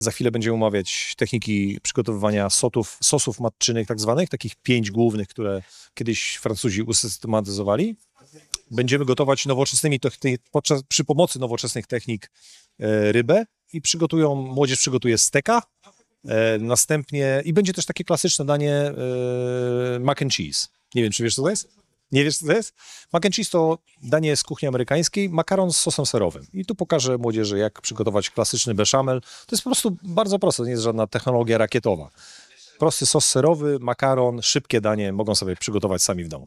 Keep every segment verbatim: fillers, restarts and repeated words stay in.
Za chwilę będziemy omawiać techniki przygotowywania sotów, sosów matczynych tak zwanych, takich pięć głównych, które kiedyś Francuzi usystematyzowali. Będziemy gotować nowoczesnymi, podczas, przy pomocy nowoczesnych technik e, rybę i przygotują, młodzież przygotuje steka, e, następnie i będzie też takie klasyczne danie e, mac and cheese. Nie wiem, czy wiesz, co to jest? Nie wiesz, co to jest? Mac and cheese to danie z kuchni amerykańskiej, makaron z sosem serowym. I tu pokażę młodzieży, jak przygotować klasyczny beszamel. To jest po prostu bardzo proste, to nie jest żadna technologia rakietowa. Prosty sos serowy, makaron, szybkie danie, mogą sobie przygotować sami w domu.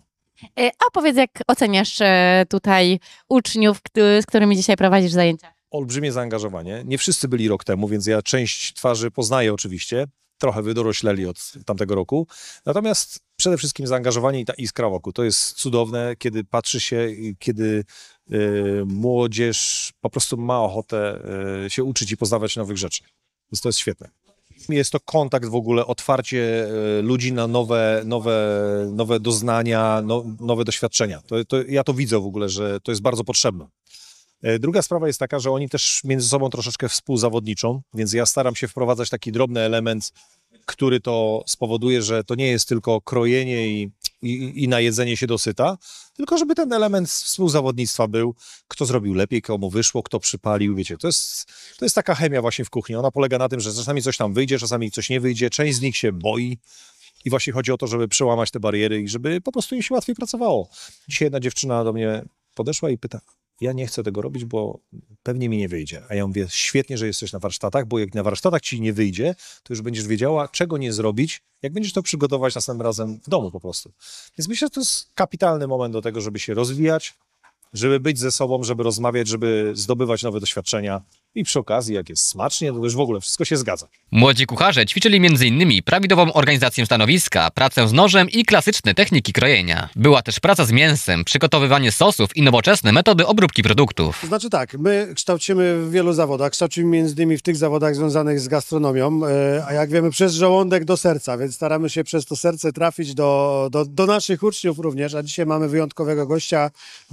A powiedz, jak oceniasz tutaj uczniów, z którymi dzisiaj prowadzisz zajęcia? Olbrzymie zaangażowanie. Nie wszyscy byli rok temu, więc ja część twarzy poznaję oczywiście. Trochę wydorośleli od tamtego roku. Natomiast przede wszystkim zaangażowanie i ta iskra wokół. To jest cudowne, kiedy patrzy się, kiedy y, młodzież po prostu ma ochotę y, się uczyć i poznawać nowych rzeczy. Więc to jest świetne. Jest to kontakt w ogóle, otwarcie y, ludzi na nowe, nowe, nowe doznania, no, nowe doświadczenia. To, to, ja to widzę w ogóle, że to jest bardzo potrzebne. Druga sprawa jest taka, że oni też między sobą troszeczkę współzawodniczą, więc ja staram się wprowadzać taki drobny element, który to spowoduje, że to nie jest tylko krojenie i, i, i najedzenie się dosyta, tylko żeby ten element współzawodnictwa był, kto zrobił lepiej, komu wyszło, kto przypalił, wiecie, to jest, to jest taka chemia właśnie w kuchni. Ona polega na tym, że czasami coś tam wyjdzie, czasami coś nie wyjdzie, część z nich się boi i właśnie chodzi o to, żeby przełamać te bariery i żeby po prostu im się łatwiej pracowało. Dzisiaj jedna dziewczyna do mnie podeszła i pyta: ja nie chcę tego robić, bo pewnie mi nie wyjdzie. A ja mówię, świetnie, że jesteś na warsztatach, bo jak na warsztatach ci nie wyjdzie, to już będziesz wiedziała, czego nie zrobić, jak będziesz to przygotować następnym razem w domu po prostu. Więc myślę, że to jest kapitalny moment do tego, żeby się rozwijać, żeby być ze sobą, żeby rozmawiać, żeby zdobywać nowe doświadczenia. I przy okazji, jak jest smacznie, to już w ogóle wszystko się zgadza. Młodzi kucharze ćwiczyli między innymi prawidłową organizację stanowiska, pracę z nożem i klasyczne techniki krojenia. Była też praca z mięsem, przygotowywanie sosów i nowoczesne metody obróbki produktów. To znaczy tak, my kształcimy w wielu zawodach, kształcimy między innymi w tych zawodach związanych z gastronomią, a jak wiemy, przez żołądek do serca, więc staramy się przez to serce trafić do, do, do naszych uczniów również, a dzisiaj mamy wyjątkowego gościa,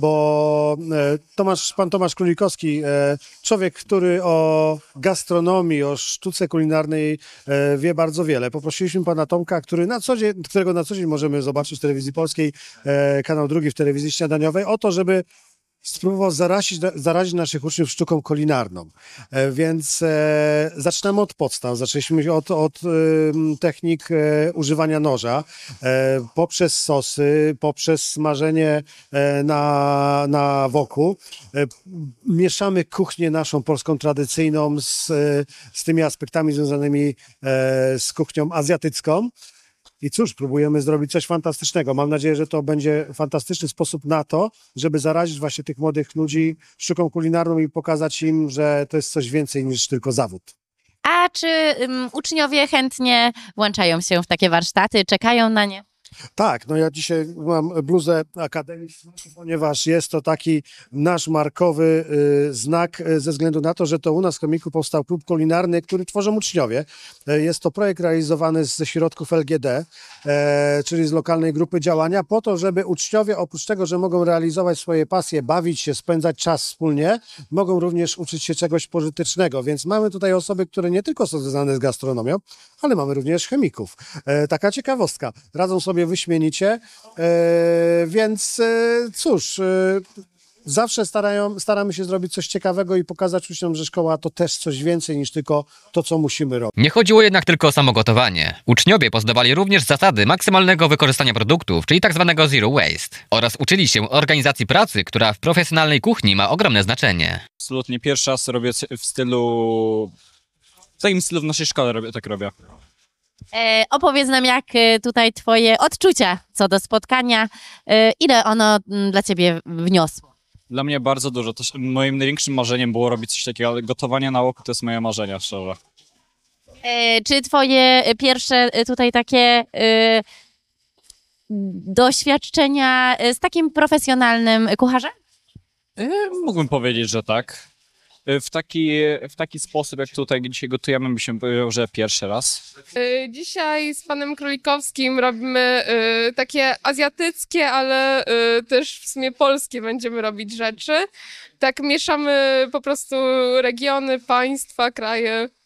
bo Tomasz, pan Tomasz Królikowski, człowiek, który o gastronomii, o sztuce kulinarnej e, wie bardzo wiele. Poprosiliśmy pana Tomka, który na co dzień, którego na co dzień możemy zobaczyć w telewizji polskiej, e, kanał drugi w telewizji śniadaniowej, o to, żeby spróbował zarazić, zarazić naszych uczniów sztuką kulinarną. E, więc e, zaczynamy od podstaw. Zaczęliśmy od, od e, technik e, używania noża, e, poprzez sosy, poprzez smażenie e, na, na woku. E, mieszamy kuchnię naszą polską tradycyjną z, z tymi aspektami związanymi e, z kuchnią azjatycką. I cóż, próbujemy zrobić coś fantastycznego. Mam nadzieję, że to będzie fantastyczny sposób na to, żeby zarazić właśnie tych młodych ludzi sztuką kulinarną i pokazać im, że to jest coś więcej niż tylko zawód. A czy um, uczniowie chętnie włączają się w takie warsztaty, czekają na nie? Tak, no ja dzisiaj mam bluzę akademicką, ponieważ jest to taki nasz markowy y, znak y, ze względu na to, że to u nas w Chomiku powstał klub kulinarny, który tworzą uczniowie. Y, jest to projekt realizowany ze środków L G D, y, czyli z lokalnej grupy działania, po to, żeby uczniowie oprócz tego, że mogą realizować swoje pasje, bawić się, spędzać czas wspólnie, mogą również uczyć się czegoś pożytecznego. Więc mamy tutaj osoby, które nie tylko są związane z gastronomią, ale mamy również chemików. Y, taka ciekawostka. Radzą sobie wyśmienicie, e, więc e, cóż, e, zawsze starają, staramy się zrobić coś ciekawego i pokazać uczniom, że szkoła to też coś więcej niż tylko to, co musimy robić. Nie chodziło jednak tylko o samogotowanie. Uczniowie poznawali również zasady maksymalnego wykorzystania produktów, czyli tak zwanego zero waste, oraz uczyli się organizacji pracy, która w profesjonalnej kuchni ma ogromne znaczenie. Absolutnie pierwszy raz robię w stylu, w takim stylu w naszej szkole robię, tak robię. E, opowiedz nam, jak tutaj twoje odczucia co do spotkania, e, ile ono m, dla ciebie wniosło? Dla mnie bardzo dużo. Też moim największym marzeniem było robić coś takiego, ale gotowanie na łoku to jest moje marzenie, szczerze. E, czy twoje pierwsze tutaj takie e, doświadczenia z takim profesjonalnym kucharzem? E, mógłbym powiedzieć, że tak. W taki, w taki sposób, jak tutaj dzisiaj gotujemy, bym się powiedział, że pierwszy raz. Dzisiaj z panem Królikowskim robimy y, takie azjatyckie, ale y, też w sumie polskie będziemy robić rzeczy. Tak mieszamy po prostu regiony, państwa, kraje.